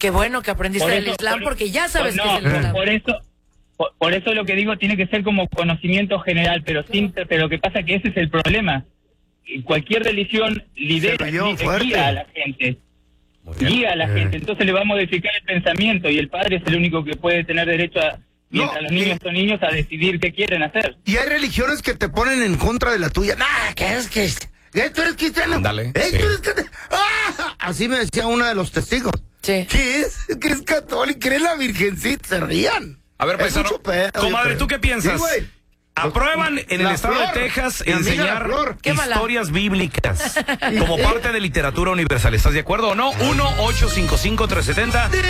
qué bueno que aprendiste del Islam, porque ya sabes que es el Islam. Por eso lo que digo tiene que ser como conocimiento general, pero lo que pasa es que ese es el problema. Cualquier religión guía a la gente. Guía a la gente, entonces le va a modificar el pensamiento y el padre es el único que puede tener derecho a, mientras los niños son niños, a decidir qué quieren hacer. Y hay religiones que te ponen en contra de la tuya. Nah, ¿qué es que tú eres cristiano? Ándale, Así me decía uno de los testigos. Sí. ¿Qué es? Que es católico, que eres la virgencita, se rían. A ver, pues, comadre, ¿tú qué piensas? Sí, aprueban en el estado de Texas enseñar historias bíblicas como parte de literatura universal. ¿Estás de acuerdo o no? 1-855-370